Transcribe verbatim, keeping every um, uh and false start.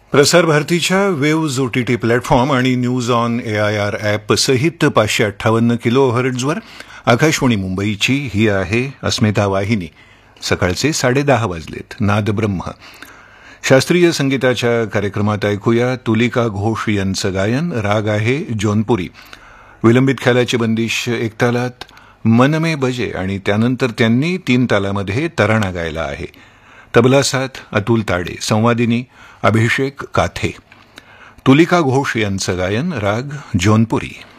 प्रसार भारतीच्या waves OTT platform आणि न्यूज ऑन एआयआर ॲप सहित पाचशे अठ्ठावन्न किलो हर्ट्झवर आकाशवाणी मुंबईची ही आहे अस्मिता वाहिनी. सकाळचे साडेदहा वाजलेत. नादब्रह्म शास्त्रीय संगीताच्या कार्यक्रमात ऐकूया तुलिका घोष यांचं गायन. राग आहे जौनपुरी. विलंबित ख्यालाची बंदिश एक तालात मन में बजे आणि त्यानंतर त्यांनी तीन तालामध्ये तराणा गायला आहे. तबला साथ अतुल ताडे. संवादिनी अभिषेक काथे. तुलिका घोष यांचं गायन. राग जौनपुरी.